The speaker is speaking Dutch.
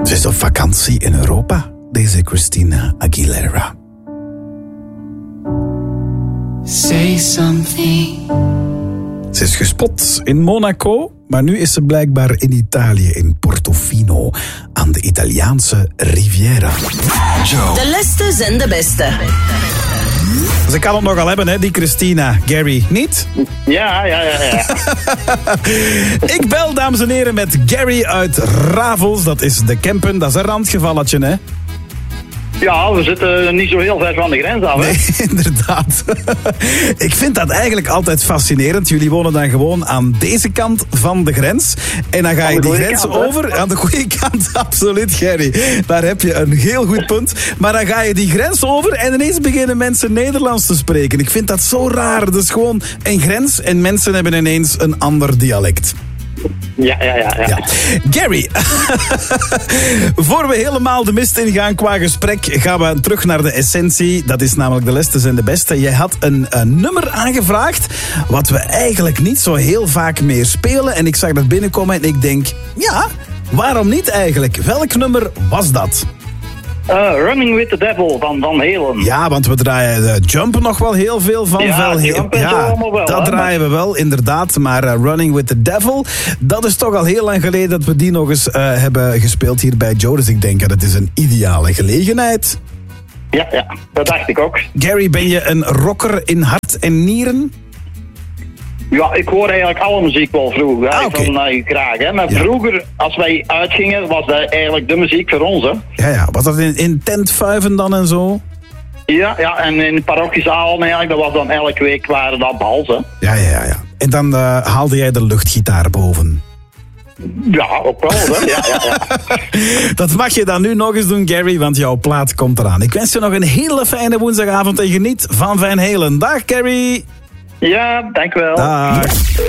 Ze is op vakantie in Europa, deze Christina Aguilera. Say something. Ze is gespot in Monaco, maar nu is ze blijkbaar in Italië, in Portofino, aan de Italiaanse Riviera. Joe. De leste zijn de beste. Ze kan het nogal hebben, hè, die Christina. Gary, niet? Ja. Ik bel, dames en heren, met Gary uit Ravels. Dat is de Kempen, dat is een randgevalletje, hè? Ja, we zitten niet zo heel ver van de grens af, hè? Nee, inderdaad. Ik vind dat eigenlijk altijd fascinerend. Jullie wonen dan gewoon aan deze kant van de grens. En dan ga je die grens over. Aan de goede kant, absoluut, Gerry. Daar heb je een heel goed punt. Maar dan ga je die grens over en ineens beginnen mensen Nederlands te spreken. Ik vind dat zo raar. Dat is gewoon een grens en mensen hebben ineens een ander dialect. Ja. Gary, voor we helemaal de mist ingaan qua gesprek, gaan we terug naar de essentie. Dat is namelijk de leste zijn de beste. Jij had een nummer aangevraagd, wat we eigenlijk niet zo heel vaak meer spelen. En ik zag dat binnenkomen en ik denk, ja, waarom niet eigenlijk? Welk nummer was dat? Running with the Devil van Van Halen. Ja, want we draaien Jump nog wel heel veel van. Ja, Jump en zo allemaal wel. Dat draaien we wel, inderdaad. Maar Running with the Devil, dat is toch al heel lang geleden dat we die nog eens hebben gespeeld hier bij Joe. Dus ik denk dat het is een ideale gelegenheid. Ja, dat dacht ik ook. Gary, ben je een rocker in hart en nieren? Ja, ik hoor eigenlijk alle muziek wel vroeger. Okay. Van graag, hè. Maar vroeger, als wij uitgingen, was dat eigenlijk de muziek voor ons, hè. Ja. Was dat in tentvuiven dan en zo? Ja, en in de parochiezalen eigenlijk, dat was dan elke week waren dat balzen. Ja. En dan haalde jij de luchtgitaar boven. Ja, ook wel, hè. Ja. Dat mag je dan nu nog eens doen, Gary, want jouw plaat komt eraan. Ik wens je nog een hele fijne woensdagavond en geniet van Van Halen. Dag, Gary! Ja, dank wel. Dag.